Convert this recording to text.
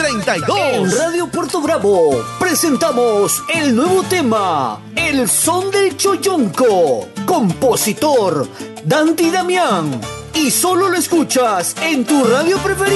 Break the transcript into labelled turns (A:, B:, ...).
A: 32.
B: En Radio Puerto Bravo presentamos el nuevo tema, El Son del Choyonco. Compositor, Dandy Damián. Y solo lo escuchas en tu radio preferida.